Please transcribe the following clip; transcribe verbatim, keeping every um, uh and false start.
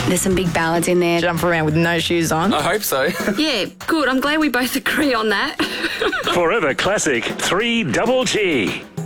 There's some big ballads in there. Jump around with no shoes on. I hope so. Yeah, good. I'm glad we both agree on that. Forever Classic three Double G.